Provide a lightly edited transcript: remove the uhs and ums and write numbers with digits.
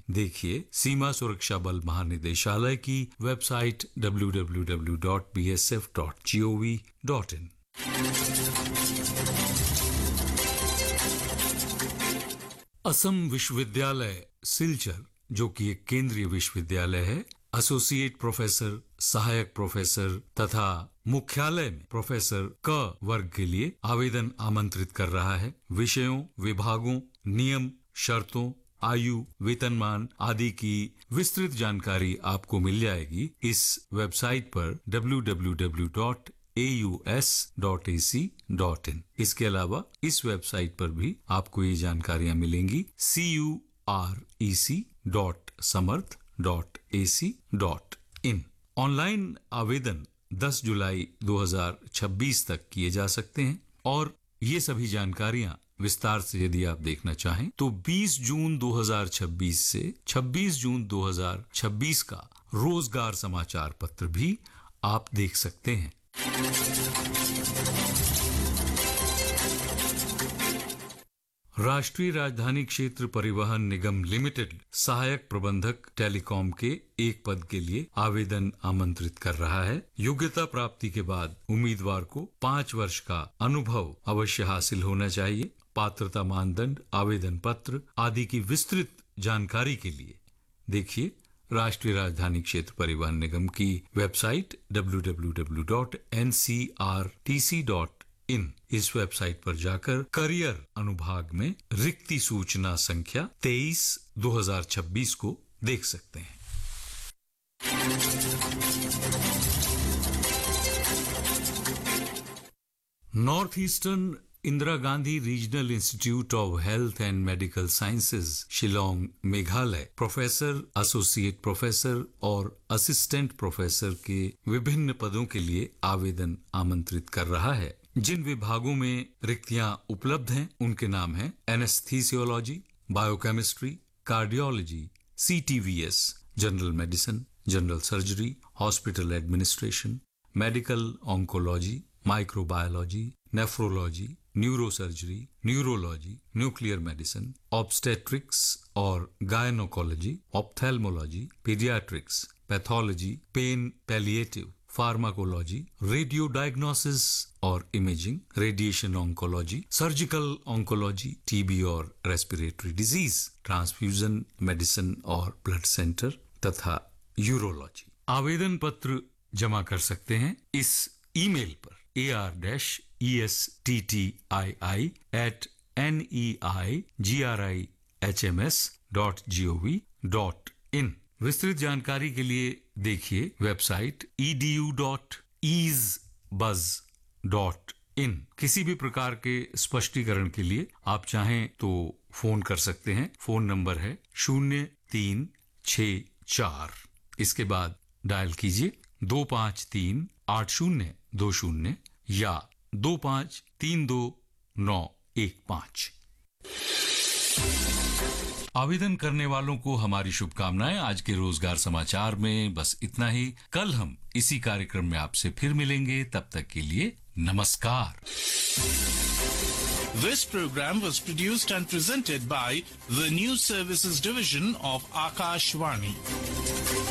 देखिए सीमा सुरक्षा बल महानिदेशालय की वेबसाइट www.bsf.gov.in। असम विश्वविद्यालय सिलचर, जो कि एक केंद्रीय विश्वविद्यालय है, एसोसिएट प्रोफेसर, सहायक प्रोफेसर तथा मुख्यालय में प्रोफेसर क वर्ग के लिए आवेदन आमंत्रित कर रहा है। विषयों, विभागों, नियम, शर्तों, आयु, वेतनमान आदि की विस्तृत जानकारी आपको मिल जाएगी इस वेबसाइट पर www.aus.ac.in। इसके अलावा इस वेबसाइट पर भी आपको ये जानकारियां मिलेंगी curec.samarth.ac.in। ऑनलाइन आवेदन 10 जुलाई 2026 तक किए जा सकते हैं और ये सभी जानकारियां विस्तार से यदि आप देखना चाहें तो 20 जून 2026 से 26 जून 2026 का रोजगार समाचार पत्र भी आप देख सकते हैं। राष्ट्रीय राजधानी क्षेत्र परिवहन निगम लिमिटेड सहायक प्रबंधक टेलीकॉम के एक पद के लिए आवेदन आमंत्रित कर रहा है। योग्यता प्राप्ति के बाद उम्मीदवार को 5 वर्ष का अनुभव अवश्य हासिल होना चाहिए। पात्रता मानदंड, आवेदन पत्र आदि की विस्तृत जानकारी के लिए देखिए राष्ट्रीय राजधानी क्षेत्र परिवहन निगम की वेबसाइट www.ncrtc.in। इस वेबसाइट पर जाकर करियर अनुभाग में रिक्ति सूचना संख्या 23/2026 को देख सकते हैं। North eastern Indira Gandhi regional institute of health and medical sciences Shillong Meghalaya professor, associate professor और असिस्टेंट प्रोफेसर के विभिन्न पदों के लिए आवेदन आमंत्रित कर रहा है। जिन विभागों में रिक्तियां उपलब्ध हैं उनके नाम हैं anaesthesiology, biochemistry, cardiology, CTVS, general medicine, general surgery, hospital administration, medical oncology, microbiology, nephrology, neurosurgery, neurology, nuclear medicine, obstetrics और gynaecology, ophthalmology, paediatrics, pathology, pen palliative, pharmacology, radio diagnosis और imaging, radiation oncology, surgical oncology, TB और respiratory disease, transfusion medicine और blood centre तथा urology. आवेदन पत्र जमा कर सकते हैं इस ईमेल पर arsttii@neigriHMS.gov.in। विस्तृत जानकारी के लिए देखिए वेबसाइट edu.easebuzz.in। किसी भी प्रकार के स्पष्टीकरण के लिए आप चाहें तो फोन कर सकते हैं। फोन नंबर है 0364। इसके बाद डायल कीजिए 25380220 या 25329115। आवेदन करने वालों को हमारी शुभकामनाएं। आज के रोजगार समाचार में बस इतना ही। कल हम इसी कार्यक्रम में आपसे फिर मिलेंगे। तब तक के लिए नमस्कार। This program was produced and presented by the News Services Division of Akashvani.